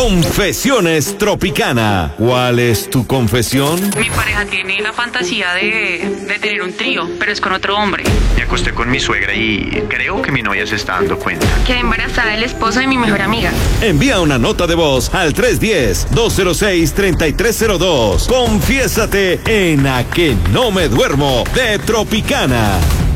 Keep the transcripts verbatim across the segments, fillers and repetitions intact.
Confesiones Tropicana. ¿Cuál es tu confesión? Mi pareja tiene la fantasía de, de tener un trío, pero es con otro hombre. Me acosté con mi suegra y creo que mi novia se está dando cuenta. Quedé embarazada del esposo de mi mejor amiga. Envía una nota de voz al tres uno cero, dos cero seis, tres tres cero dos. Confiésate en A Que No Me Duermo de Tropicana.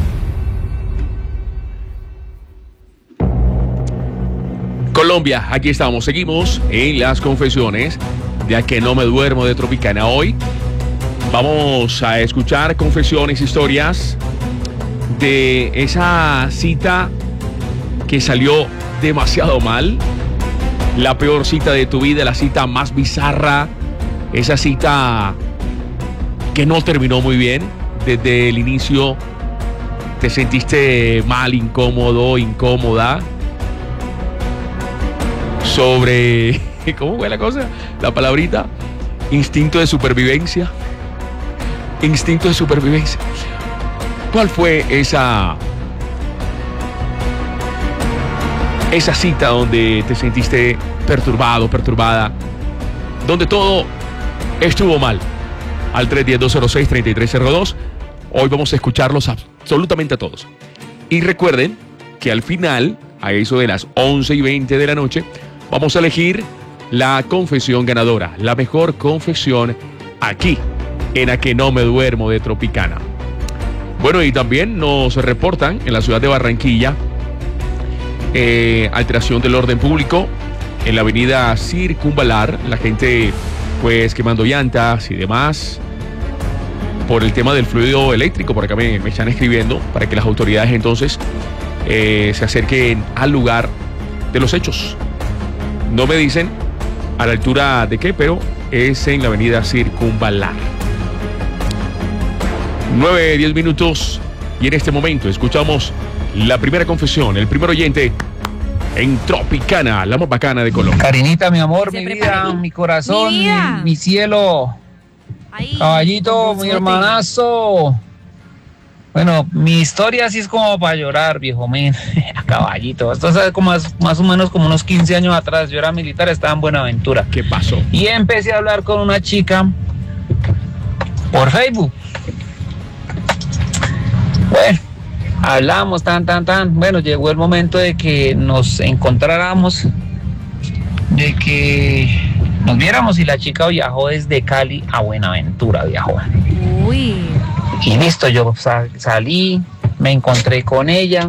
Colombia, aquí estamos, seguimos en las confesiones de A Que No Me Duermo de Tropicana. Hoy vamos a escuchar confesiones, historias de esa cita que salió demasiado mal, la peor cita de tu vida, la cita más bizarra, esa cita que no terminó muy bien. Desde el inicio te sentiste mal, incómodo, incómoda. Sobre, ¿cómo fue la cosa? La palabrita, instinto de supervivencia. Instinto de supervivencia. ¿Cuál fue esa, esa cita donde te sentiste perturbado, perturbada? Donde todo estuvo mal. Al tres uno cero, dos cero seis, tres tres cero dos. Hoy vamos a escucharlos absolutamente a todos. Y recuerden que al final, a eso de las once y veinte de la noche, vamos a elegir la confesión ganadora, la mejor confesión aquí, en A Que No Me Duermo de Tropicana. Bueno, y también nos reportan en la ciudad de Barranquilla eh, alteración del orden público en la avenida Circunvalar. La gente, pues, quemando llantas y demás por el tema del fluido eléctrico. Por acá me, me están escribiendo para que las autoridades entonces eh, se acerquen al lugar de los hechos. No me dicen a la altura de qué, pero es en la avenida Circunvalar. nueve, diez minutos y en este momento escuchamos la primera confesión, el primer oyente en Tropicana, la más bacana de Colombia. Karinita, mi amor, Se mi prepara. vida, mi corazón, Mi mi, vida. mi cielo, Ahí, caballito, con mi bolsote. hermanazo. Bueno, mi historia sí es como para llorar, viejo, men. Caballito. Esto es como más, más o menos como unos quince años atrás. Yo era militar, estaba en Buenaventura. ¿Qué pasó? Y empecé a hablar con una chica por Facebook. Bueno, hablamos tan, tan, tan. Bueno, llegó el momento de que nos encontráramos, de que nos viéramos, y la chica viajó desde Cali a Buenaventura, viajó. Uy. Y listo, yo sa- salí, me encontré con ella.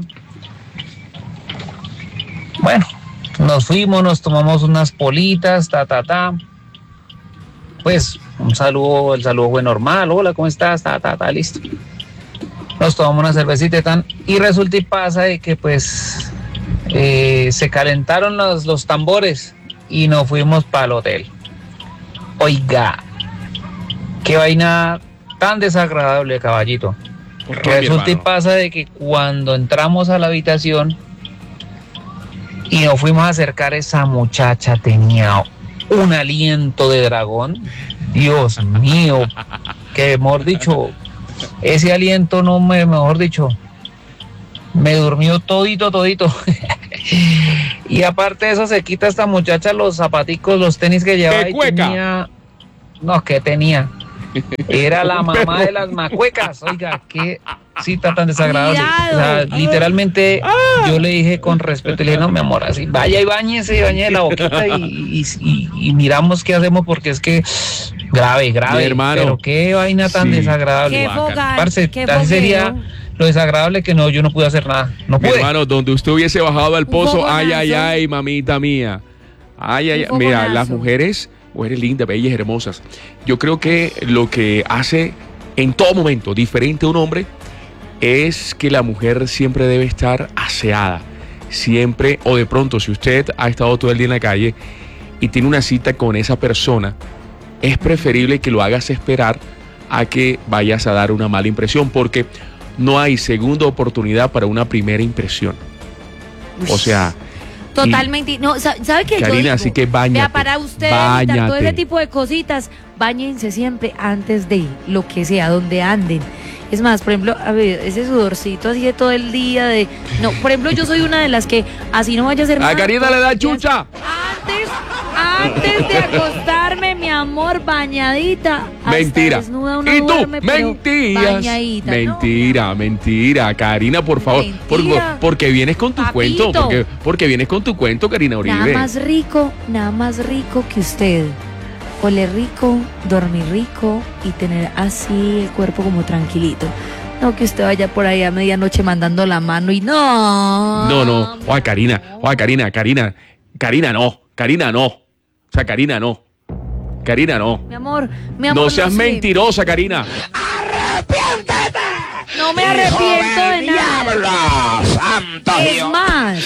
Bueno, nos fuimos, nos tomamos unas politas, ta, ta, ta. Pues un saludo, el saludo fue normal. Hola, ¿cómo estás? Ta, ta, ta, listo. Nos tomamos una cervecita y tan. Y resulta y pasa de que pues eh, se calentaron los, los tambores y nos fuimos para el hotel. Oiga, qué vaina tan desagradable, caballito. ¿Por qué, mi Resulta y hermano? pasa de que cuando entramos a la habitación y nos fuimos a acercar, esa muchacha tenía un aliento de dragón. Dios mío, que mejor dicho, ese aliento no me, mejor dicho, me durmió todito, todito. Y aparte de eso, se quita esta muchacha los zapaticos, los tenis que llevaba ¡Qué y cueca! tenía... No, que tenía... Era la Un mamá perro. de las macuecas. Oiga, qué cita tan desagradable. O sea, Cuidado. literalmente yo le dije con respeto, le dije, no, mi amor, así, vaya y bañese, bañe la boquita y, y, y- y miramos qué hacemos, porque es que grave, grave. Mi hermano. Pero qué vaina tan Sí. desagradable. Qué Guácala. fogar, Parce, qué así sería fogueo. lo desagradable que no, yo no pude hacer nada. No Mi pude. hermano, donde usted hubiese bajado al pozo, Un ay, ay, fogonazo. ay, mamita mía. Ay, ay, Un ay. Mira, fogonazo. las mujeres, mujeres lindas, bellas, hermosas. Yo creo que lo que hace en todo momento diferente a un hombre es que la mujer siempre debe estar aseada. Siempre, o de pronto, si usted ha estado todo el día en la calle y tiene una cita con esa persona, es preferible que lo hagas esperar a que vayas a dar una mala impresión, porque no hay segunda oportunidad para una primera impresión. O sea, Totalmente. No, sa- ¿sabe qué? Yo Karina, digo, así que báñate. Vea, para usted evitar todo Báñate. ese tipo de cositas, báñense siempre antes de lo que sea, donde anden. Es más, por ejemplo, a ver, ese sudorcito así de todo el día de... No, por ejemplo, yo soy una de las que así no vaya a ser... A Karina le da chucha. Antes, antes de acostarme, mi amor, bañadita. hasta Mentira. desnuda uno Y tú, duerme, pero mentiras. bañadita, ¿no? Mentira, mentira. Karina, por favor. Por, Mentira. porque vienes con tu Papito. cuento. Porque, porque vienes con tu cuento, Karina Uribe. Nada más rico, nada más rico que usted. Oler rico, dormir rico y tener así el cuerpo como tranquilito. No que usted vaya por ahí a medianoche mandando la mano y no. No, no. Oa, Karina. Oa, Karina, Karina. Karina, no. Karina, no. O sea, Karina, no. Karina, no. Mi amor, mi amor. No seas sé. mentirosa, Karina. No me arrepiento de nada. Es más.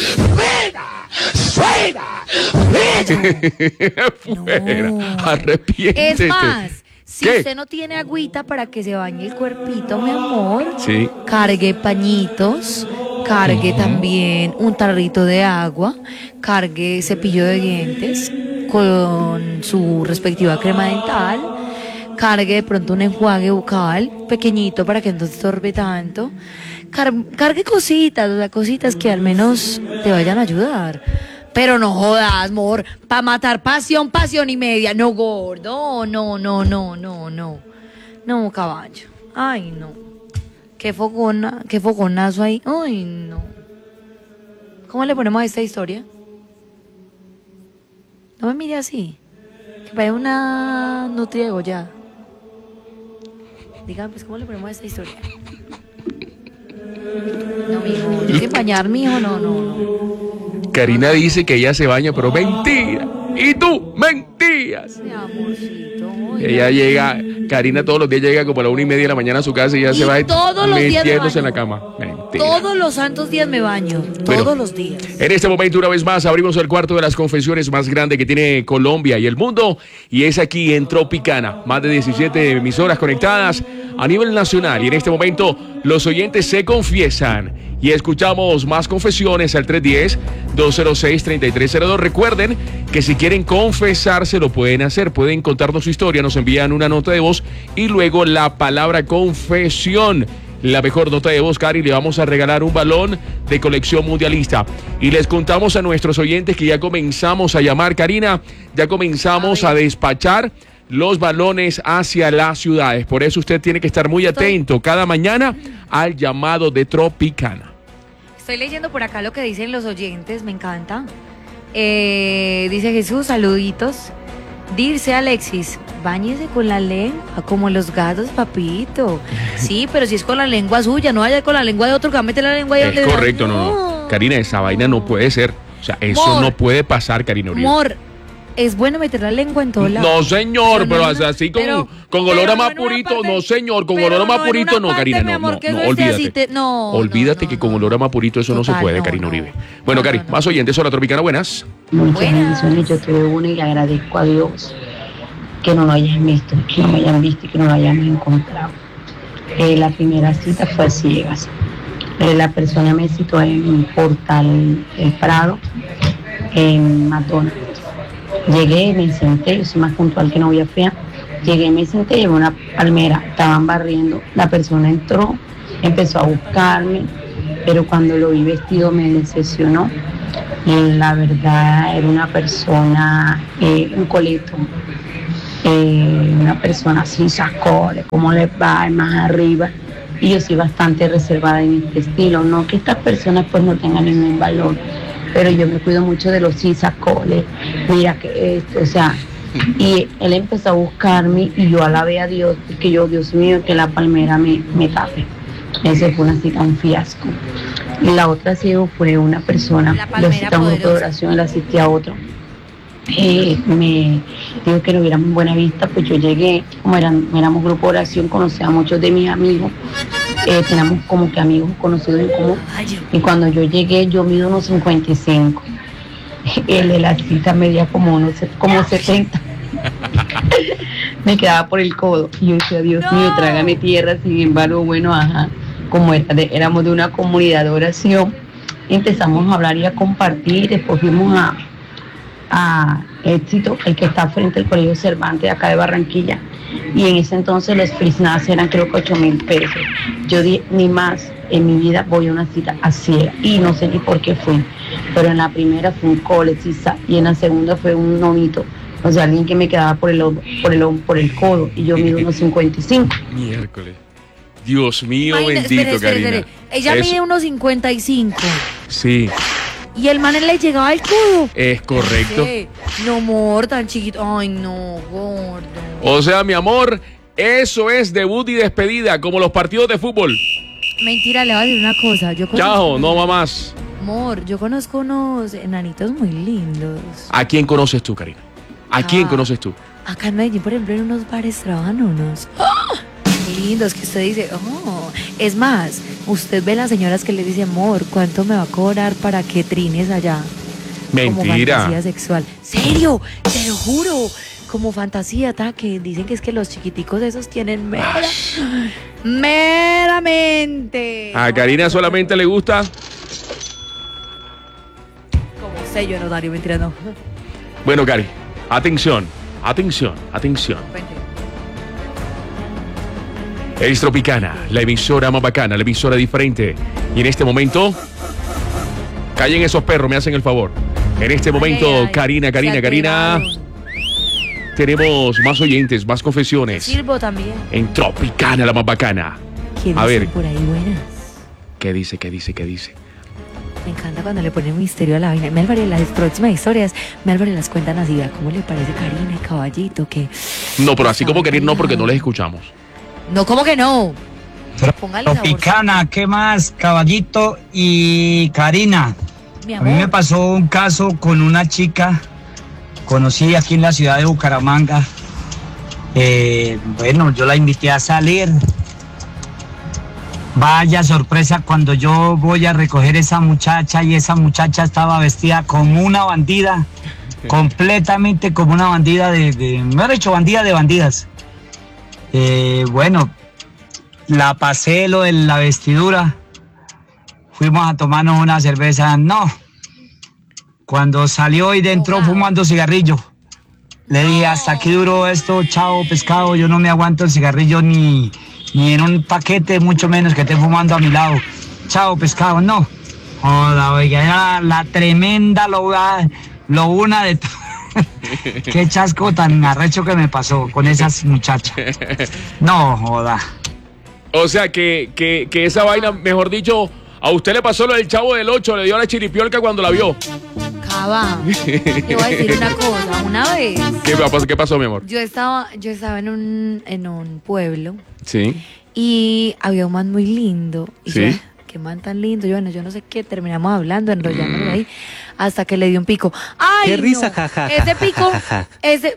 Fuera. No. Arrepiéntete. Es más, si ¿Qué? usted no tiene agüita para que se bañe el cuerpito, mi amor, Sí. cargue pañitos, cargue también un tarrito de agua, cargue cepillo de dientes con su respectiva crema dental, cargue de pronto un enjuague bucal pequeñito para que no estorbe tanto, Car- cargue cositas, o sea, cositas que al menos te vayan a ayudar. Pero no jodas, amor, para matar pasión, pasión y media, no gordo, no, no, no, no, no, no, caballo, ay no, qué fogona, qué fogonazo ahí, ay no. ¿Cómo le ponemos a esta historia? No me mire así, que parece una nutria degollada. Dígame, pues, ¿cómo le ponemos a esta historia? No, mijo, ¿tienes que bañar, mijo? No, no, no. Karina dice que ella se baña, pero mentira. Y tú, mentiras. Mi amorcito. ay, Ella no. llega, Karina todos los días llega como a la una y media de la mañana a su casa y ya Y se va todos los días me metiéndose en la baño. cama. Mentira. Todos los santos días me baño. Bueno. Todos los días. En este momento, una vez más, abrimos el cuarto de las confesiones más grande que tiene Colombia y el mundo, y es aquí en Tropicana. Más de diecisiete emisoras conectadas a nivel nacional, y en este momento los oyentes se confiesan y escuchamos más confesiones al tres uno cero, dos cero seis, tres tres cero dos. Recuerden que si quieren confesarse lo pueden hacer, pueden contarnos su historia, nos envían una nota de voz y luego la palabra confesión. La mejor nota de voz, Cari, le vamos a regalar un balón de colección mundialista. Y les contamos a nuestros oyentes que ya comenzamos a llamar, Karina, ya comenzamos a, a despachar los balones hacia las ciudades. Por eso usted tiene que estar muy atento cada mañana al llamado de Tropicana. Estoy leyendo por acá lo que dicen los oyentes, me encanta. Eh, dice Jesús, saluditos. Dirce Alexis, báñese con la lengua, como los gatos, papito. Sí, pero si es con la lengua suya, no vaya con la lengua de otro que va a meter la lengua ahí Es donde- correcto, no, no. Karina, esa vaina no puede ser. O sea, eso Amor. no puede pasar, Karina Uribe. Amor, es bueno meter la lengua en todo lado. No, señor, pero, no, no, así con, pero- con olor pero a más no en una purito, parte- no, señor, con pero olor a más no en purito, una no, parte, Karina, mi no, amor, no, que no, eso esté olvídate. así, te- no, olvídate no, que no, con no. olor a más purito eso no se Total, puede, no, Karina no. Uribe. Bueno, No, Cari, no, no. más oyentes, hola Tropicana, buenas. Muchas Buenas. bendiciones, yo tuve una y le agradezco a Dios que no lo hayan visto, que no me hayan visto y que no lo hayamos encontrado. Eh, la primera cita fue a ciegas. Eh, la persona me citó en Portal El Prado, en McDonald's. Llegué, me senté, yo soy más puntual que novia fea. Llegué, me senté, llevé una palmera, estaban barriendo, la persona entró, empezó a buscarme, pero cuando lo vi vestido me decepcionó. Y la verdad era una persona, eh, un coleto, eh, una persona sin sacones, cómo le va, más arriba. Y yo soy bastante reservada en este estilo, no que estas personas pues no tengan ningún valor, pero yo me cuido mucho de los sin sacones, mira que esto, o sea, y él empezó a buscarme y yo alabé a Dios, porque yo, Dios mío, que la palmera me, me tape. Ese fue una cita, un fiasco. Y la otra sí fue una persona, La yo palmera cité a un grupo de poderosa. oración, la asistí a otro. Eh, me dijo que no hubiera muy buena vista, pues yo llegué, como eran, éramos grupo de oración, conocía a muchos de mis amigos, eh, teníamos como que amigos conocidos en común, y cuando yo llegué yo mido unos cincuenta y cinco, el de la cita medía como unos como setenta, me quedaba por el codo, y yo decía, Dios No. mío, trágame tierra. Sin embargo, bueno, ajá, como era de- éramos de una comunidad de oración, empezamos a hablar y a compartir, después fuimos a a, Éxito, el que está frente al Colegio Cervantes, acá de Barranquilla. Y en ese entonces los frisnas eran creo que ocho mil pesos. Yo dije, ni más, en mi vida voy a una cita a ciega. Y no sé ni por qué fui. Pero en la primera fue un colecista y en la segunda fue un novito. O sea, alguien que me quedaba por el, por el, por el codo. Y yo mido unos cincuenta y cinco. Miércoles. Dios mío, Imagina- bendito, espere, espere, Karina. espere. Ella Eso- mide unos cincuenta y cinco. Sí, Y el man le llegaba al codo. es correcto. ¿Qué? No, amor, tan chiquito. Ay, no, gordo. O sea, mi amor, eso es debut y despedida, como los partidos de fútbol. Mentira, le voy a decir una cosa. Yo conozco- Chao, no va más. Amor, yo conozco unos enanitos muy lindos. ¿A quién conoces tú, Karina? ¿A quién Ah. conoces tú? Acá en Medellín, por ejemplo, en unos bares trabajan unos ¡ah! lindos que usted dice, oh. Es más, usted ve las señoras que le dicen, amor, ¿cuánto me va a cobrar para que trines allá? Como Mentira. fantasía sexual. ¿Serio? Te lo juro. Como fantasía, ta, que dicen que es que los chiquiticos esos tienen mera, meramente. A Karina solamente le gusta. Como sello, no, Dario, mentira, no. Bueno, Cari, atención, atención, atención. Es Tropicana, la emisora más bacana, la emisora diferente. Y en este momento, callen esos perros, me hacen el favor. En este momento, Ay, ay, ay. Karina, Karina, Se Karina, alteraron. tenemos más oyentes, más confesiones. Sirvo también. En Tropicana, la más bacana. ¿Quién A ver. por ahí buenas? ¿Qué dice, qué dice, qué dice? Me encanta cuando le ponen misterio a la vaina. Me Álvarez, las próximas historias, me Álvarez las cuentan así. Vea, ¿cómo le parece Karina y Caballito? Que No, pero así Está como querer no, porque no buena. les escuchamos. no, ¿cómo que no? Póngale sabor. Tropicana, ¿qué más? Caballito y Karina. Mi A mí me amor. pasó un caso con una chica, conocí aquí en la ciudad de Bucaramanga. Eh, bueno, yo la invité a salir. Vaya sorpresa cuando yo voy a recoger esa muchacha y esa muchacha estaba vestida como una bandida, completamente como una bandida de, de mejor dicho, bandida de bandidas. Eh, bueno, la pasé lo de la vestidura. Fuimos a tomarnos una cerveza. No. Cuando salió y dentro Wow. fumando cigarrillo. Le dije, hasta aquí duró esto, chao pescado. Yo no me aguanto el cigarrillo ni, ni en un paquete, mucho menos que esté fumando a mi lado. Chao pescado, no. Joda, oiga, era la tremenda loba, lobuna de todo. Qué chasco tan arrecho que me pasó con esas muchachas. No, joda. O sea, que, que, que esa vaina, mejor dicho, a usted le pasó lo del Chavo del ocho, le dio la chiripiolca cuando la vio. Cava, te voy a decir una cosa. Una vez, ¿Qué pasó, qué pasó mi amor? yo estaba, yo estaba en un, en un pueblo Sí. y había un man muy lindo. Y Sí. yo, qué man tan lindo. Yo, bueno, yo no sé qué, terminamos hablando, enrollándonos ahí, hasta que le dio un pico. ¡Ay, Qué risa, no! jajaja. Ese pico, ese...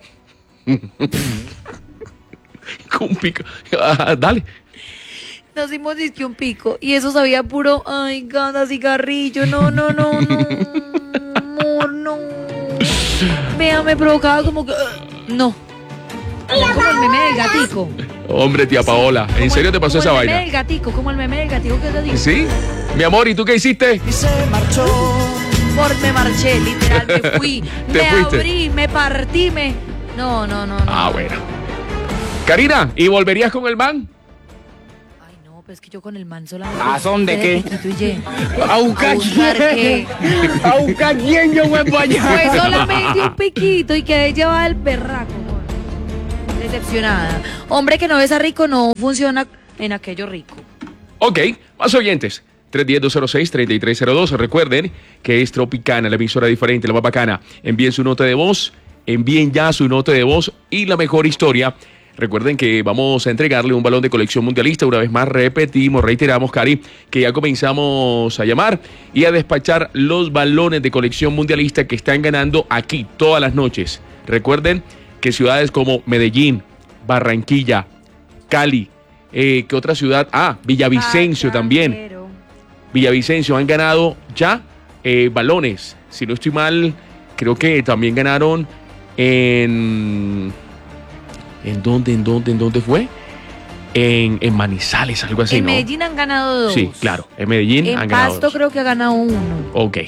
Con pico. Ah, dale. Nos dimos disque un pico y eso sabía puro, ay, gana cigarrillo, no, no, no, no, amor, no. Vea, me provocaba como que, uh, no. Como el meme del gatico. Hombre, tía Paola, ¿en Como serio el- te pasó como esa el meme vaina? del gatico, como el meme del gatico que es así. ¿Sí? Mi amor, ¿y tú qué hiciste? Por me marché, literal, me fui, Te me fuiste. abrí, me partí, me... No, no, no, no. Ah, bueno. Karina, ¿y volverías con el man? Ay, no, pero es que yo con el man solamente... ¿A son de qué? piquito y ye. ¿A buscar buscar qué? ¿A buscar quién yo voy para allá? Fue solamente un piquito y quedé llevada el berraco. amor. Decepcionada. Hombre que no besa rico no funciona en aquello rico. Ok, más oyentes. tres uno cero, dos cero seis, tres tres cero dos. Recuerden que es Tropicana, la emisora diferente, la más bacana. Envíen su nota de voz, envíen ya su nota de voz y la mejor historia. Recuerden que vamos a entregarle un balón de colección mundialista. Una vez más repetimos, reiteramos, Cari, que ya comenzamos a llamar y a despachar los balones de colección mundialista que están ganando aquí todas las noches. Recuerden que ciudades como Medellín, Barranquilla, Cali, eh, ¿qué otra ciudad? Ah, Villavicencio también. Pero- Villavicencio han ganado ya eh, balones. Si no estoy mal, creo que también ganaron en... ¿En dónde, en dónde, en dónde fue? En, en Manizales, algo así, En ¿no? Medellín han ganado dos. Sí, claro. En Medellín En han ganado Pasto dos. creo que ha ganado uno. Ok.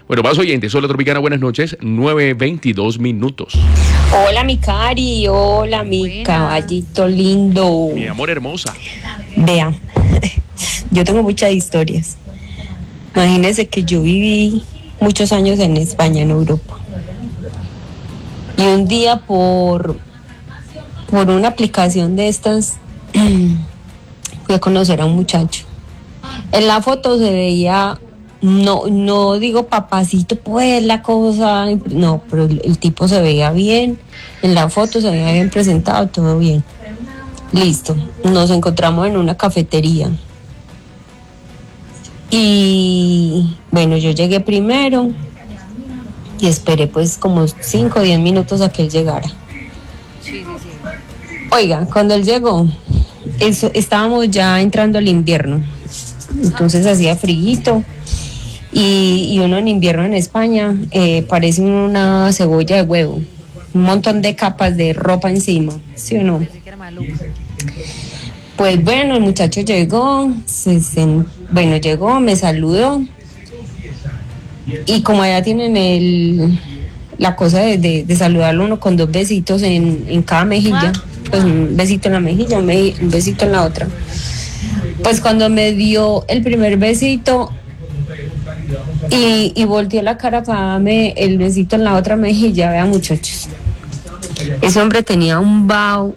Bueno, más oyentes, hola Tropicana, buenas noches, nueve veintidós minutos. Hola mi Cari, hola mi Buena. caballito lindo. Mi amor hermosa. Vea, yo tengo muchas historias. Imagínese que yo viví muchos años en España, en Europa. Y un día por, por una aplicación de estas, fui a conocer a un muchacho. En la foto se veía, no, no digo papacito, pues la cosa, no, pero el, el tipo se veía bien, en la foto se veía bien presentado, todo bien. Listo, nos encontramos en una cafetería. Y bueno, yo llegué primero y esperé pues como cinco o diez minutos a que él llegara. Oiga, cuando él llegó, eso, estábamos ya entrando al invierno, entonces hacía frío y, y uno en invierno en España eh, parece una cebolla de huevo, un montón de capas de ropa encima, ¿sí o no? Pues bueno, el muchacho llegó, se, se, bueno, llegó, me saludó y como allá tienen el, la cosa de, de, de saludarlo uno con dos besitos en, en cada mejilla, pues un besito en la mejilla, un, me, un besito en la otra. Pues cuando me dio el primer besito y, y volteé la cara para darme el besito en la otra mejilla, vean muchachos, ese hombre tenía un vaho,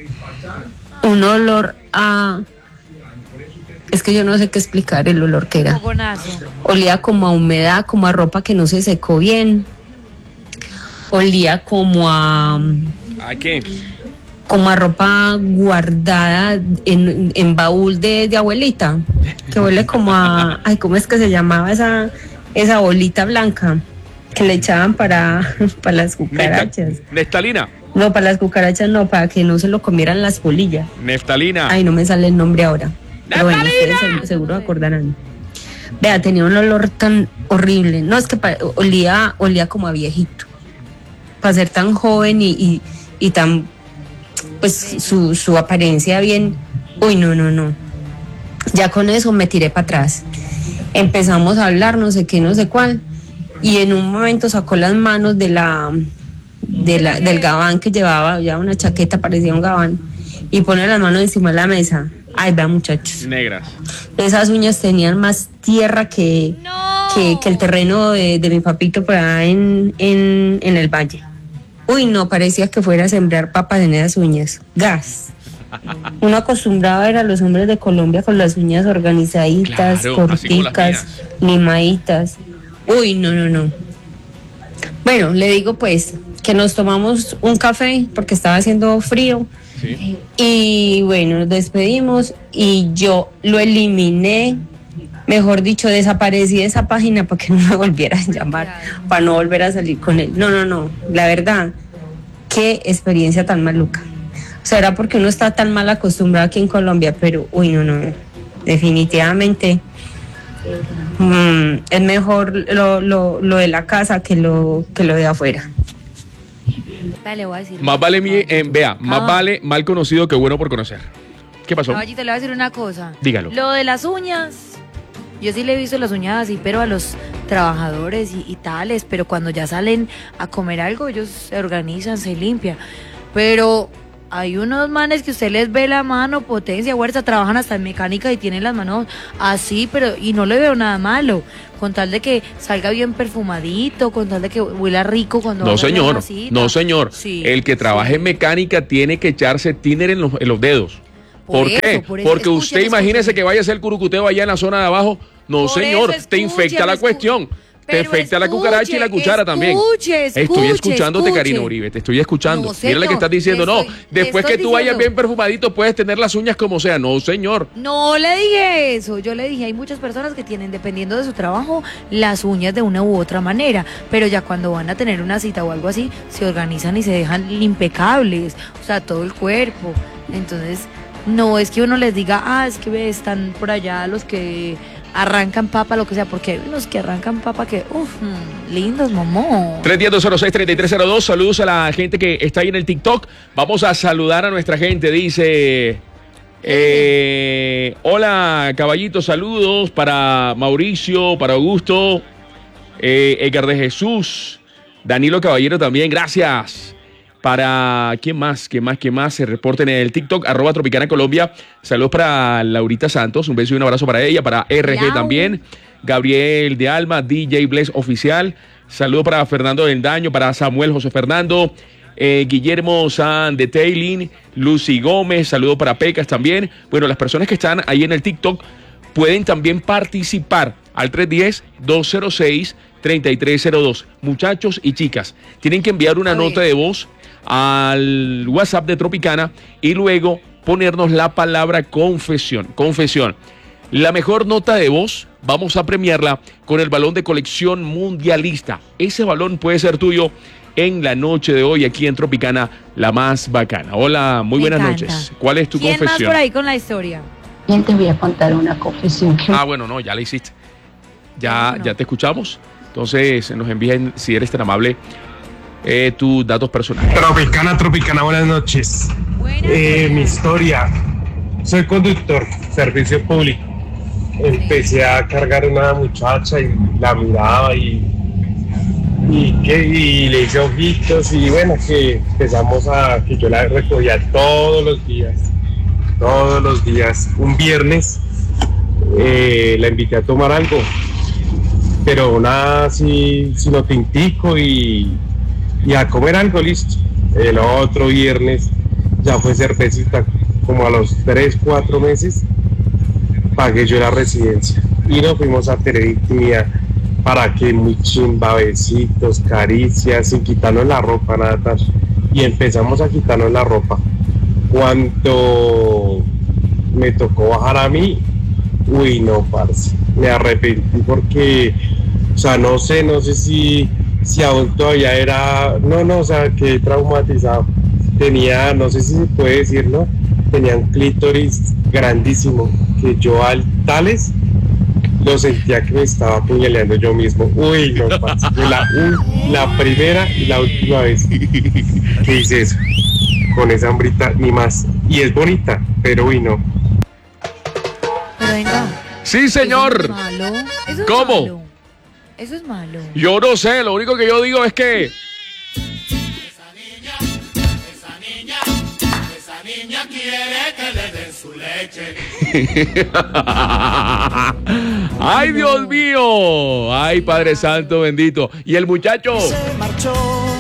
un olor a... Es que yo no sé qué explicar el olor que era. Olía como a humedad, como a ropa que no se secó bien. Olía como a... ¿A qué? Como a ropa guardada en, en baúl de, de abuelita. Que huele como a... Ay, ¿cómo es que se llamaba esa, esa bolita blanca? Que le echaban para, para las cucarachas. Neftalina. No, para las cucarachas no, para que no se lo comieran las polillas. Neftalina. Ay, no me sale el nombre ahora. Pero bueno, ustedes seguro, seguro acordarán. Vea, tenía un olor tan horrible. No, es que pa- olía, olía como a viejito. Para ser tan joven y, y, y tan, pues su, su apariencia bien. Uy, no, no, no. Ya con eso me tiré para atrás. Empezamos a hablar, no sé qué, no sé cuál. Y en un momento sacó las manos de la, de la, del gabán que llevaba, ya una chaqueta, parecía un gabán, y pone las manos encima de la mesa. Ay, vea muchachos. Negras. Esas uñas tenían más tierra que, No. que, que el terreno de, de mi papito por allá en, en, en el valle. Uy, no, parecía que fuera a sembrar papas en esas uñas. Gas. Uno acostumbrado a ver a los hombres de Colombia con las uñas organizaditas, Claro, así como las corticas, limaditas. Uy, no, no, no. Bueno, le digo pues que nos tomamos un café porque estaba haciendo frío. Sí. Y bueno, nos despedimos y yo lo eliminé, mejor dicho, desaparecí de esa página para que no me volviera a llamar, para no volver a salir con él. No, no, no, la verdad, qué experiencia tan maluca. O sea, era porque uno está tan mal acostumbrado aquí en Colombia, pero uy, no, no, definitivamente mmm, es mejor lo, lo, lo de la casa que lo, que lo de afuera. Dale, voy a decir. Más vale, mi, eh, vea, más Ah. vale mal conocido que bueno por conocer. ¿Qué pasó? Caballito, le voy a decir una cosa. Dígalo. Lo de las uñas. Yo sí le he visto las uñas así, pero a los trabajadores y, y tales, pero cuando ya salen a comer algo, ellos se organizan, se limpian. Pero hay unos manes que usted les ve la mano, potencia, fuerza, trabajan hasta en mecánica y tienen las manos así, pero y no le veo nada malo. Con tal de que salga bien perfumadito, con tal de que huela rico cuando No, haga la señor. masita. No, señor. Sí, El que trabaje sí. en mecánica tiene que echarse thinner en los, en los dedos. Por ¿Por, eso, qué? por eso. Porque Escuchen, usted imagínese escuchen. que vaya a hacer curucuteo allá en la zona de abajo. No, Por señor. eso, te infecta la escuchen, cuestión. Te pero infecta la cucaracha y la escuche, cuchara también. escuche, estoy escuche, escuchándote, escuche. Karina Uribe. Te estoy escuchando. No, Mira lo que señor, estás diciendo. le No, estoy- le después que estoy tú vayas diciendo. bien perfumadito, puedes tener las uñas como sea. No, señor. No le dije eso, yo le dije, hay muchas personas que tienen, dependiendo de su trabajo, las uñas de una u otra manera, pero ya cuando van a tener una cita o algo así, se organizan y se dejan impecables, o sea, todo el cuerpo. Entonces, no es que uno les diga, ah, es que ve, están por allá los que arrancan papa, lo que sea, porque hay unos que arrancan papa que, uff, lindos, mamón. tres uno cero, dos cero seis, tres tres cero dos. Saludos a la gente que está ahí en el TikTok. Vamos a saludar a nuestra gente. Dice, eh, hola caballito, saludos para Mauricio, para Augusto. Eh, Edgar de Jesús, Danilo Caballero también, gracias. Para, ¿quién más? ¿Quién más? ¿Quién más? Se reporten en el TikTok, arroba Tropicana Colombia. Saludos para Laurita Santos, un beso y un abrazo para ella, para R G también. Gabriel de Alma, D J Bless Oficial. Saludos para Fernando del Daño, para Samuel José Fernando, eh, Guillermo San de Taylin, Lucy Gómez. Saludos para Pecas también. Bueno, las personas que están ahí en el TikTok pueden también participar al tres uno cero, dos cero seis, tres tres cero dos. Muchachos y chicas, tienen que enviar una nota de voz al WhatsApp de Tropicana y luego ponernos la palabra confesión. Confesión. La mejor nota de voz vamos a premiarla con el balón de colección mundialista. Ese balón puede ser tuyo en la noche de hoy aquí en Tropicana, la más bacana. Hola, muy Me buenas encanta. noches. ¿Cuál es tu ¿Quién confesión? más por ahí con la historia? Bien, te voy a contar una confesión que Ah, bueno, no, ya la hiciste. Ya, ya te escuchamos. Entonces nos envíen, si eres tan amable, eh, tus datos personales. Tropicana, Tropicana, buenas noches. Eh, mi historia. Soy conductor, servicio público. Empecé a cargar una muchacha y la miraba y, y, que, y le hice ojitos y bueno, que empezamos a, que yo la recogía todos los días, todos los días. Un viernes eh, la invité a tomar algo, pero nada así, sino tintico y, y a comer algo, listo. El otro viernes ya fue cervecita, como a los tres, cuatro meses pagué yo la residencia y nos fuimos a tener intimidad. Para que muy chimba, besitos, caricias, sin quitarnos la ropa, nada tal. Y empezamos a quitarnos la ropa. Cuando me tocó bajar a mí, uy no, parce, me arrepentí porque, o sea, no sé, no sé si, si aún todavía era, no, no, o sea, quedé traumatizado. Tenía, no sé si se puede decir, ¿no? Tenía un clítoris grandísimo, que yo al tales lo sentía que me estaba apuñaleando yo mismo. Uy, no, parce, fue la, un, la primera y la última vez que hice eso. Con esa hambrita, ni más. Y es bonita, pero uy, no. Pero venga. Sí, señor. Eso es malo. Eso es ¿Cómo? malo. Eso es malo. Yo no sé, lo único que yo digo es que... Niña quiere que le den su leche. Ay, Dios mío. Ay, Padre Santo bendito. Y el muchacho Se marchó.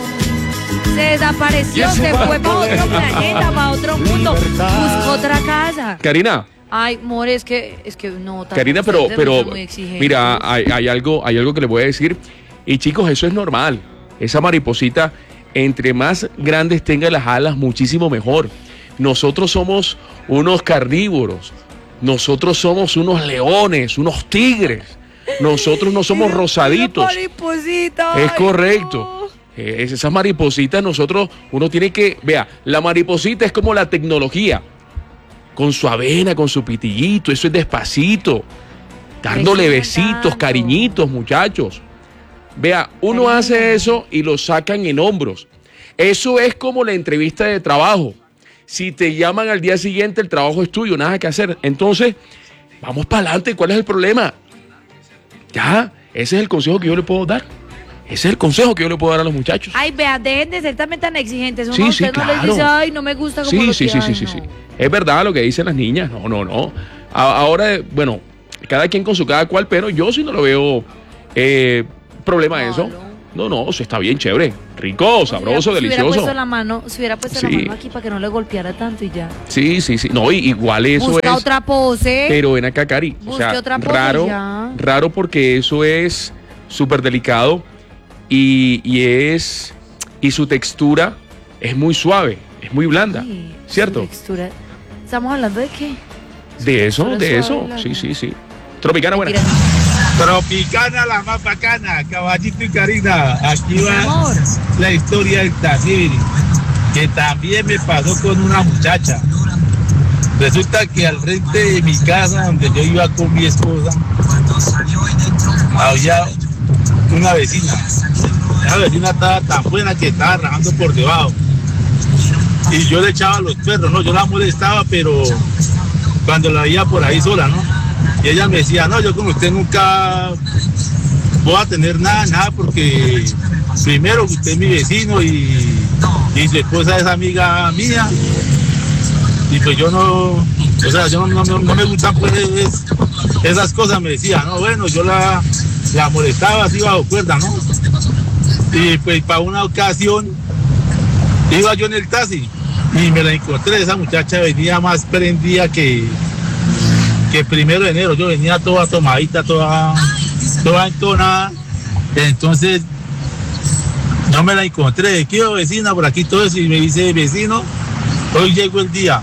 Se desapareció, ¿Quién se se va? fue para otro planeta, para otro mundo. Buscó otra casa. Karina, Ay, more, es que, es que no. también Karina, pero, ustedes pero, son muy exigentes. mira, hay, hay algo, hay algo que le voy a decir. Y chicos, eso es normal. Esa mariposita, entre más grandes tenga las alas, muchísimo mejor. Nosotros somos unos carnívoros. Nosotros somos unos leones, unos tigres. Nosotros no somos rosaditos. Mariposita. Es correcto. Eh, esas maripositas, nosotros, uno tiene que, vea, la mariposita es como la tecnología. Con su avena, con su pitillito, eso es despacito. Dándole besitos, cariñitos, muchachos. Vea, uno hace eso y lo sacan en hombros. Eso es como la entrevista de trabajo. Si te llaman al día siguiente, el trabajo es tuyo, nada que hacer. Entonces, vamos para adelante. ¿Cuál es el problema? Ya, ese es el consejo que yo le puedo dar. Ese es el consejo que yo le puedo dar a los muchachos. Ay, vea, dejen de ser también tan exigentes. Uno Sí, a sí, usted no les claro. dice, ay, no me gusta como Sí, lo sí, que sí, hay, sí, sí, no. sí. Es verdad lo que dicen las niñas. No, no, no. A- ahora, bueno, cada quien con su cada cual, pero yo sí no lo veo eh, problema de eso. No, no, eso está bien chévere. Rico, sabroso, Si hubiera delicioso. puesto la mano, si hubiera puesto Sí. la mano aquí para que no le golpeara tanto y ya. Sí, sí, sí. No, y- igual eso Busca es. otra pose. Pero ven acá, Cari. O Busque sea, otra pose raro, ya. raro porque eso es súper delicado y, y es. Y su textura es muy suave, es muy blanda. Ay, ¿Cierto? Textura. ¿Estamos hablando de qué? De eso, Textura de suave, eso. blanda. Sí, sí, sí. Tropicana, buena. Tropicana, la más bacana, Caballito y Karina. Aquí Mi va amor. la historia del Tanibiri, que también me pasó con una muchacha. Resulta que al frente de mi casa, donde yo iba con mi esposa, había una vecina. Esa vecina estaba tan buena que estaba rajando por debajo. Y yo le echaba a los perros, no, yo la molestaba, pero cuando la veía por ahí sola, ¿no? Y ella me decía, no, yo con usted nunca voy a tener nada, nada, porque primero usted es mi vecino y, y su esposa es amiga mía. Y pues yo no, o sea, yo no, no, no me gustan pues es, esas cosas, me decía, no, bueno, yo la, la molestaba así bajo cuerda, ¿no? Y pues para una ocasión iba yo en el taxi y me la encontré, esa muchacha venía más prendida que, que primero de enero, yo venía toda tomadita, toda, toda entonada, entonces yo me la encontré, ¿qué vecina? Por aquí todo eso, y me dice, vecino, hoy llegó el día.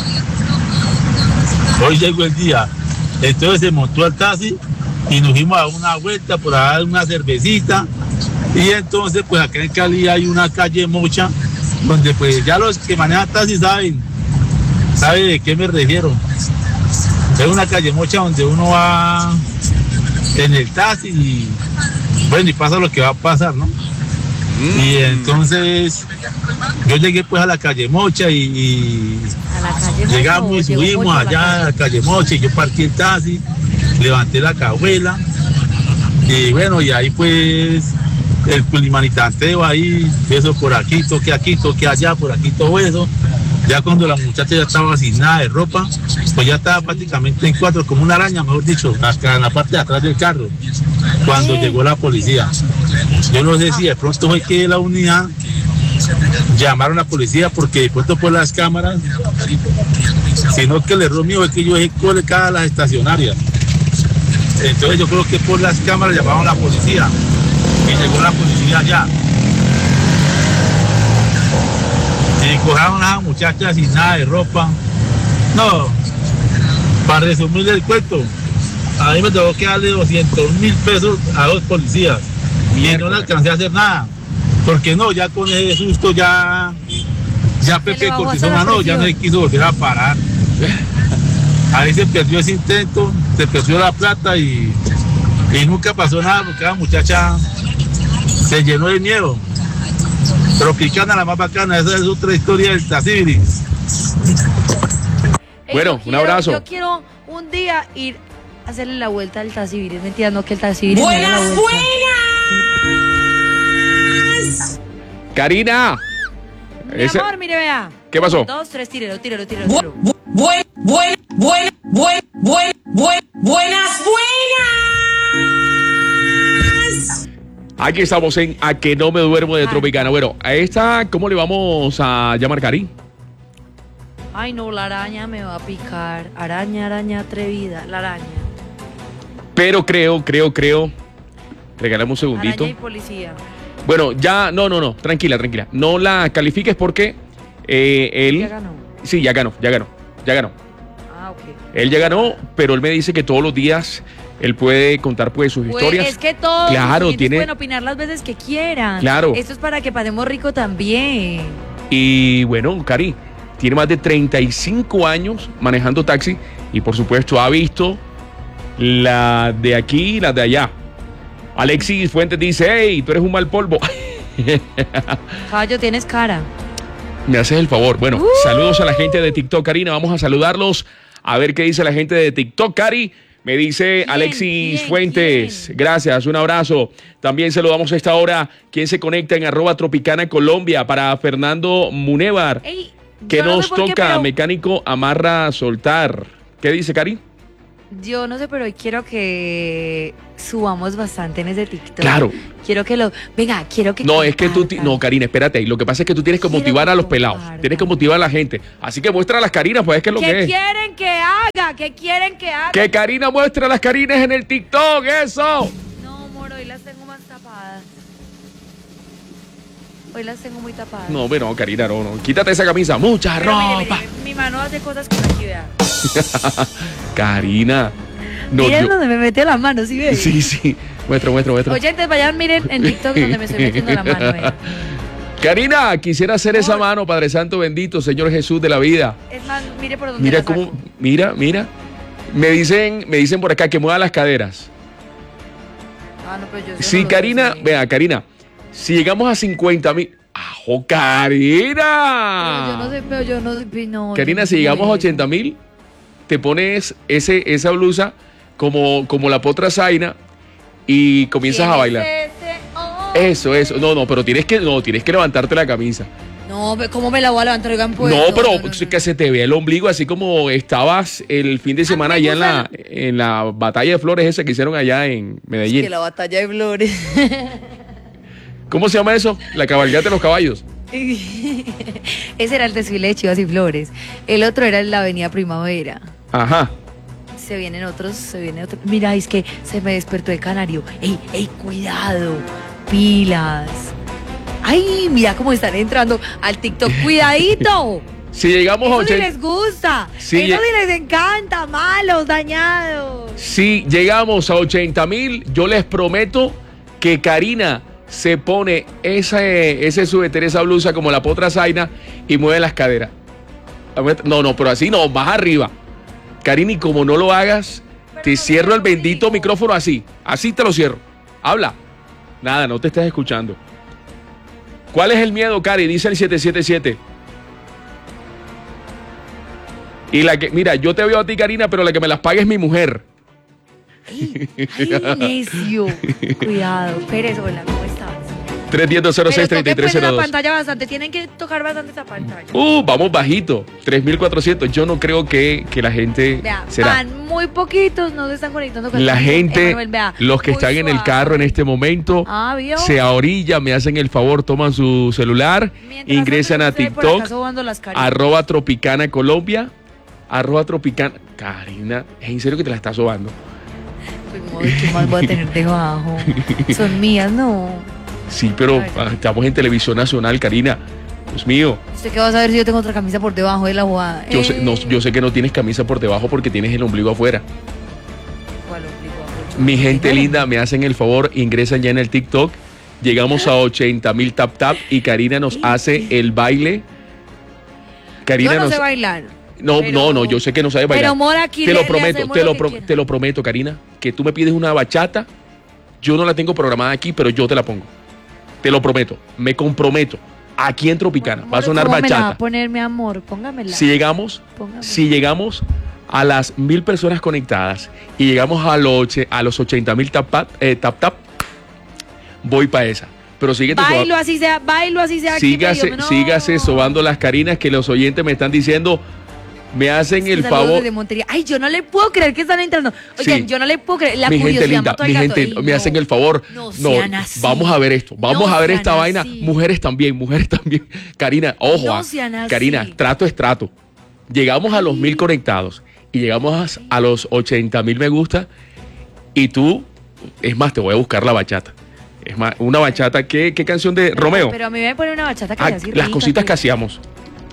Hoy llegó el día. Entonces se montó al taxi y nos fuimos a una vuelta por a dar una cervecita. Y entonces, pues acá en Cali hay una calle Mocha, donde pues ya los que manejan taxi saben, saben de qué me refiero. Es una calle Mocha donde uno va en el taxi y bueno, y pasa lo que va a pasar, ¿no? Y entonces yo llegué pues a la calle Mocha y, y calle llegamos y subimos allá a la calle Mocha y yo partí el taxi, levanté la cajuela y bueno, y ahí pues el culimanitanteo ahí, eso por aquí, toque aquí, toque allá, por aquí todo eso. Ya cuando la muchacha ya estaba sin nada de ropa, pues ya estaba prácticamente en cuatro, como una araña, mejor dicho, hasta en la parte de atrás del carro, cuando llegó la policía. Yo no sé si de pronto fue que la unidad llamaron a la policía, porque de pronto por las cámaras, sino que el error mío es que yo dejé colocadas las estacionarias. Entonces yo creo que por las cámaras llamaron a la policía y llegó la policía allá. Y cogieron a una muchacha sin nada de ropa. No, para resumir el cuento, a mí me tengo que darle doscientos mil pesos a dos policías y no le alcancé a hacer nada, porque no, ya con ese susto ya, ya Pepe Cortisona no, ya no se quiso volver a parar. Ahí se perdió ese intento, se perdió la plata y, y nunca pasó nada, porque la muchacha se llenó de miedo. Tropicana, la más bacana, esa es otra historia del Tacibiris. Bueno, un abrazo. Yo quiero un día ir a hacerle la vuelta al Tacibiris. Mentira, no, que el Tacibiris. ¡Buenas, buenas! Karina. Mi Ese... amor, mire, vea. ¿Qué pasó? Un, dos, tres, tírelo, tírelo, tírelo. tírelo. Buen, buen, buen, buen, buen, buen, buenas, buenas. Aquí estamos en A Que No Me Duermo de Tropicana. Bueno, a esta, ¿cómo le vamos a llamar, Cari? Ay, no, la araña me va a picar. Araña, araña atrevida, la araña. Pero creo, creo, creo. Regálame un segundito. Araña y policía. Bueno, ya, no, no, no, tranquila, tranquila. No la califiques porque eh, él... Ya ganó. Sí, ya ganó, ya ganó, ya ganó. Ah, ok. Él ya ganó, pero él me dice que todos los días él puede contar pues sus Pues, historias. es que todos claro, los tiene... pueden opinar las veces que quieran. Claro. Esto es para que pasemos rico también. Y bueno, Cari, tiene más de treinta y cinco años manejando taxi y por supuesto ha visto la de aquí y la de allá. Alexis Fuentes dice, hey, tú eres un mal polvo. Caballo, tienes cara. Me haces el favor. Bueno, uh. saludos a la gente de TikTok, Karina. Vamos a saludarlos. A ver qué dice la gente de TikTok, Cari. Me dice ¿Quién, Alexis quién, Fuentes. quién? Gracias, un abrazo. También saludamos a esta hora. ¿Quién se conecta en arroba Tropicana Colombia? Para Fernando Munevar. Ey, que yo no nos sé por qué, toca, pero- mecánico amarra soltar. ¿Qué dice, Cari? Yo no sé, pero hoy quiero que subamos bastante en ese TikTok. Claro. Quiero que lo... Venga, quiero que... No, es que tú... ti- No, Karina, espérate. Lo que pasa es que tú tienes que Quiero motivar que a los pelados. Tienes que motivar a la gente. Así que muestra a las Carinas, pues es que es lo ¿Qué que es. quieren que haga? ¿Qué quieren que haga? Que Karina muestre a las Carinas en el TikTok, eso. No, amor, hoy las tengo más tapadas. Hoy las tengo muy tapadas. No, pero no, Karina, no, no. Quítate esa camisa. Mucha Pero mire, ropa. mire, mi mano hace cosas con aquí, vea. Karina. No, Miren yo- donde me metió la mano, ¿sí ves? Sí, sí. Muestra, muestra, muestra. Oyentes, vayan, miren en TikTok donde me estoy metiendo la mano, vea. Karina, quisiera hacer esa mano, Padre Santo bendito, Señor Jesús de la vida. Es más, mire por dónde Mira la saco. cómo, mira, mira. Me dicen, me dicen por acá que mueva las caderas. Ah, no, pero yo eso Si no lo Karina, sé. vea, Karina, si llegamos a cincuenta mil. ¡Ajo, Karina! Pero yo no sé, pero yo no sé, no. Karina, yo si no llegamos a sé. ochenta mil, te pones ese, esa blusa como, como la potra Zaina y comienzas a bailar. Ese, oh. Eso, eso. No, no, pero tienes que, no, tienes que levantarte la camisa. No, ¿cómo me la voy a levantar? Oigan, pues, no, pero no, no, no. que se te vea el ombligo así como estabas el fin de semana allá en la, en la batalla de flores esa que hicieron allá en Medellín. Es que la batalla de flores. ¿Cómo se llama eso? La cabalgata de los caballos. Ese era el desfile de Chivas y Flores. El otro era en la Avenida Primavera. Ajá. Se vienen otros, se vienen otros. Mira, es que se me despertó el canario. ¡Ey, ey, cuidado! Pilas. ¡Ay, mira cómo están entrando al TikTok! ¡Cuidadito! Si llegamos Eso a ochenta... sí les gusta. Sí, Eso sí les encanta. Malos, dañados. Si llegamos a ochenta mil, yo les prometo que Karina se pone ese, ese suéter, esa blusa como la potra zaina y mueve las caderas. No, no, pero así no, más arriba. Karina, y como no lo hagas, te cierro el bendito micrófono así. Así te lo cierro. Habla. Nada, no te estás escuchando. ¿Cuál es el miedo, Cari? Dice el siete siete siete. Y la que, mira, yo te veo a ti, Karina, pero la que me las pague es mi mujer. Ay, ay, necio. Cuidado. Pérez, hola, ¿cómo estás? tres uno cero, dos cero seis, tres tres cero la dos. pantalla bastante, tienen que tocar bastante esa pantalla. Uh, vamos bajito, tres mil cuatrocientos. Yo no creo que, que la gente Vea, será. van muy poquitos, no se están conectando con La el- gente, Emanuel, vea, los que muy están en el suave. carro en este momento, Ah, ¿vio? se ahorilla, me hacen el favor, toman su celular, Mientras ingresan a tanto, usted por acá TikTok, sobando las caritas. arroba Tropicana Colombia, arroba Tropicana. Karina, ¿es en serio que te la estás sobando? Pues, ¿qué más voy a tener debajo? Son mías, no. Sí, pero ah, estamos en televisión nacional, Karina. Dios mío. ¿Usted qué va a saber si yo tengo otra camisa por debajo de la jugada? Yo, Eh, sé, no, yo sé que no tienes camisa por debajo porque tienes el ombligo afuera. ¿cuál ombligo? Mi gente linda, me hacen el favor, ingresan ya en el TikTok. Llegamos a ochenta mil tap tap y Karina nos hace el baile. Karina Yo no nos... sé bailar. No, pero- no, no, yo sé que no sabes bailar. Pero, amor, aquí te le- lo le prometo, hacemos te lo lo, que pro- quiera. te lo prometo, Karina, que tú me pides una bachata. Yo no la tengo programada aquí, pero yo te la pongo. Te lo prometo, me comprometo. Aquí en Tropicana va a sonar ¿Cómo me la va a bachata. poner, mi amor? Póngamela. Si llegamos, Póngamela. si llegamos a las mil personas conectadas y llegamos a los, oche- a los ochenta mil tap, tap, eh, tap tap, voy para esa. Pero síguete Bailo soba- así sea, bailo así sea. aquí sígase, medio, no. sígase sobando las Carinas que los oyentes me están diciendo, me hacen el Saludos favor. desde Montería. Ay, yo no le puedo creer que están entrando. Oigan, Sí. yo no le puedo creer. La mi gente curiosidad linda, mató al mi gato. gente, Ey, me no. hacen el favor. No No, sean así. vamos a ver esto, vamos No a ver sean esta vaina. así. Mujeres también, mujeres también. Karina, ojo, No ah, sean así. Karina, trato es trato. Llegamos a los mil conectados y llegamos a, a los ochenta mil me gusta y tú, es más, te voy a buscar la bachata. Es más, una bachata, ¿qué, qué canción de Romeo? Pero a mí me pone una bachata que Ah, sea así las rica, cositas que- que hacíamos.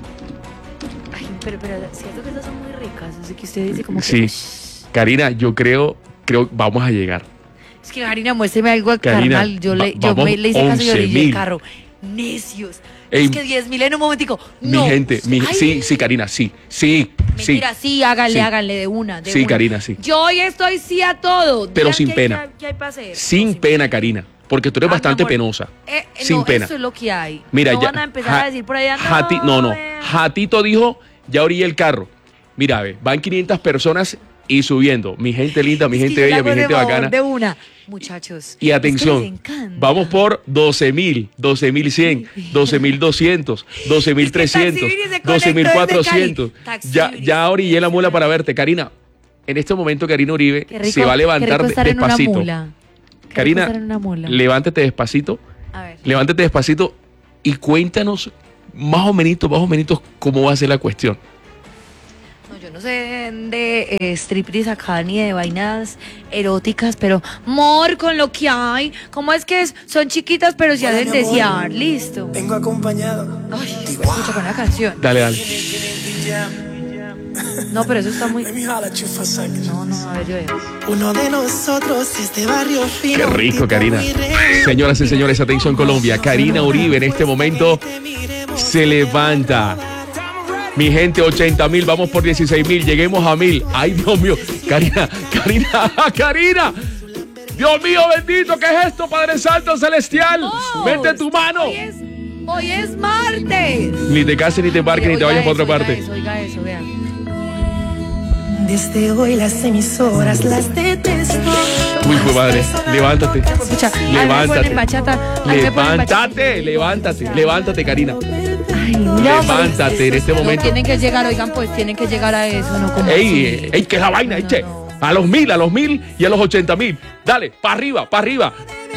Ay, pero, pero siento que estas son muy ricas. Así que usted dice como que. Sí. "Ush". Karina, yo creo, creo, vamos a llegar. Es que Karina, muéstreme algo al Karina, carnal. Yo, le, va- yo vamos me le hice caso y yo le dije once mil. el carro. Necios. Ey, es que diez mil en un momentico. Mi No. gente, mi, Ay, sí, sí, Karina, sí, sí, sí. Mentira, sí, háganle, Sí. háganle de una. De Sí, una. Karina, sí. Yo hoy estoy sí a todo. Pero Digan sin qué hay- pena. qué hay- qué hay para hacer. Sin pena, Karina, porque tú eres Ah, mi bastante amor. penosa. Eh, eh, sin no, pena. Eso es lo que hay. Mira, no ya. van a empezar Ja- a decir por allá. No, Jati- no, no. vea. Jatito dijo, ya orillé el carro. Mira, ve, van quinientas personas y subiendo. Mi gente linda, mi Es que gente yo le bella, hago mi de gente favor bacana. De una. Muchachos. Y es que atención, les encanta. vamos por doce mil, doce mil cien, doce mil doscientos, doce mil trescientos, Taxi Viri se doce mil conectó cuatrocientos. desde Cali. Ya, Taxi ya orillé la mula para verte. Karina, en este momento Karina Uribe Qué rico- se va a qué levantar rico estar en una despacito. mula. Qué rico Karina, estar en una mula. levántate despacito. A ver. Levántate despacito y cuéntanos más o menos, más o menos cómo va a ser la cuestión. No, yo no sé de eh, striptease acá ni de vainas eróticas, pero mor con lo que hay. ¿Cómo es que es? Son chiquitas, pero se hacen desear. Listo. Vengo acompañado. Ay, escucha con la canción. Dale, dale. No, pero eso está muy. No, no, a ver, yo veo. Uno de nosotros es de barrio fino. Qué rico, Karina. Señoras y señores, atención Colombia. Karina Uribe en este momento se levanta. Mi gente, ochenta mil, vamos por dieciséis mil, lleguemos a mil. Ay, Dios mío. Karina, Karina, Karina. Dios mío, bendito, ¿qué es esto, Padre Santo Celestial? Oh, Mete tu mano. Hoy es, hoy es martes. Ni te cases, ni te embarques, ni te Oiga vayas para otra eso, parte. Oiga eso, oiga eso, vean. Desde hoy las emisoras las detesto. Uy, hijo de madre, levántate. Escucha, ahí me ponen Levántate. bachata. ahí me ponen bachata. Levántate, levántate, levántate, Karina. Ay, no, Levántate en este no, momento. tienen que llegar, oigan, pues tienen que llegar a eso, ¿no? Como Ey, ey, que es la vaina, eche. A los mil, a los mil y a los ochenta mil. Dale, para arriba, para arriba.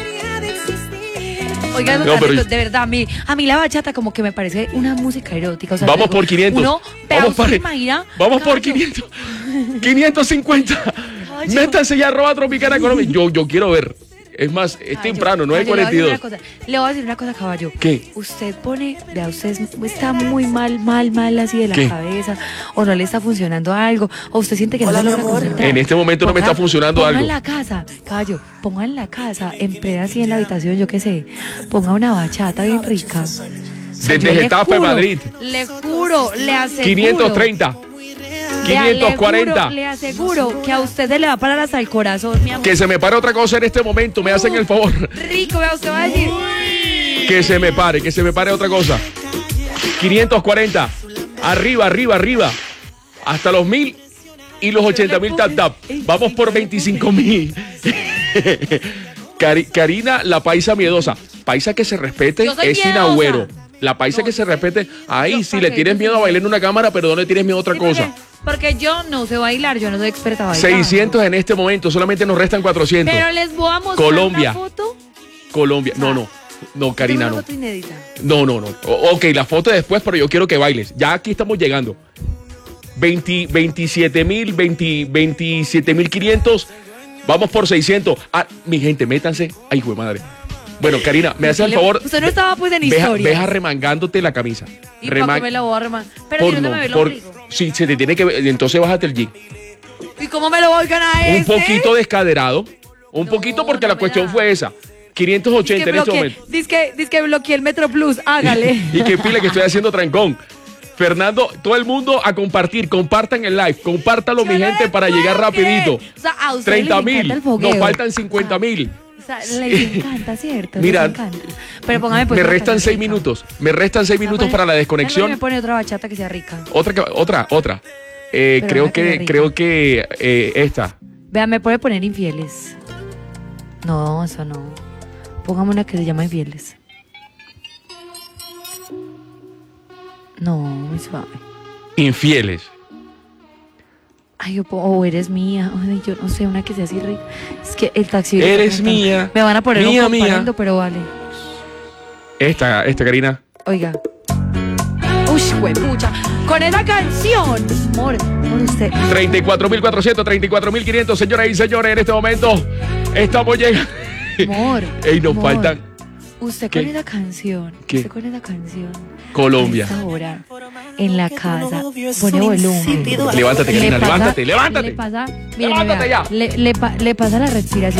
Oigan, No, pero- de verdad, a mí, a mí la bachata como que me parece una música erótica. O sea, Vamos luego por quinientos. Uno, Vamos vamos por- imagina, Vamos por Cayo, quinientos. quinientos cincuenta. Métanse ya, arroba Tropicana Colombia. Yo, yo quiero ver. Es más, es Cayo, temprano, no es Cayo, le voy a cuarenta y decir dos. una cosa, Le voy a decir una cosa, caballo. ¿Qué? Usted pone, vea, usted es- está muy mal, mal, mal así de la ¿Qué? cabeza, o no le está funcionando algo, o usted siente que no se logra concentrar. En este momento no me está funcionando ponga algo. en la casa, caballo, ponga en la casa, en plena así en la habitación, yo qué sé, ponga una bachata bien rica. Desde Yo le Getafe, juro, Madrid. Le juro, le aseguro. quinientos treinta. quinientos cuarenta. Le aseguro que a usted se le va a parar hasta el corazón, mi amor. Que se me pare otra cosa en este momento. Me hacen el favor. Rico, vea, usted va a decir. Que se me pare, que se me pare otra cosa. quinientos cuarenta. Arriba, arriba, arriba. Hasta los mil y los ochenta mil tap tap. Vamos por veinticinco mil. Cari- Karina, la paisa miedosa. Paisa que se respete Yo soy es sin miedosa. agüero. La paisa que se respete. Ahí, si le tienes miedo a bailar en una cámara, pero no le tienes miedo a otra cosa. Porque yo no sé bailar, yo no soy experta bailando. seiscientos en este momento, solamente nos restan cuatrocientos. Pero les voy a mostrar Colombia. una foto. Colombia. No, no. No, Karina, una no. foto inédita. No, no, no. O- ok, la foto después, pero yo quiero que bailes. Ya aquí estamos llegando. veinte, veintisiete mil, veinte, veintisiete mil quinientos. Vamos por seiscientos. Ah, mi gente, métanse. Ay, hijo de madre. Bueno, Karina, me hace el favor. Usted no estaba pues en Veja, historia. veja remangándote la camisa. ¿Y para Remang- qué me la voy a remar? Pero por si no no, me ve el por- ombligo. Sí, se te tiene que ver. Entonces bájate el jean. ¿Y cómo me lo voy a ganar Un ese? poquito descaderado. Un poquito porque la cuestión fue esa. quinientos ochenta en este momento. Dice que, dice que bloqueé el Metro Plus, hágale. Y qué pila que estoy haciendo trancón. Fernando, todo el mundo a compartir, compartan el live, compártalo mi gente para llegar rapidito. O sea, a usted treinta les mil, encanta el fogueo. nos faltan cincuenta mil. O sea, les encanta, ¿cierto? Les Mira, encanta. Pero póngame pues Me una restan canción seis rica. minutos, me restan seis minutos Pone- para la Déjame, desconexión. Me pone otra bachata que sea rica. Otra, que- otra, otra. Eh, Pero creo una que sea que, rica. creo que eh, esta. Vea, me puede poner infieles. No, eso no. Póngame una que se llama infieles. No, muy suave. Infieles. Ay, yo pongo, o eres mía. Ay, yo no sé, una que sea así rica. Es que el taxi. Eres mía, Me van a poner mía, un mía. comparendo, pero vale. Esta, esta, Karina. Oiga. Uy, pucha. Con esa canción. Amor, por usted. treinta y cuatro mil cuatrocientos, treinta y cuatro mil quinientos, señoras y señores, en este momento estamos llegando. Amor. Ey, nos amor. faltan Usted ¿Qué? con esa canción. ¿Qué? Usted con esa canción. Colombia. A esta hora, en la casa, pone volumen. Levántate, Le Karina, pasa- levántate, levántate. Le pasa, mire, Levántate vea, ya. Le, le pa- le pasa la respiración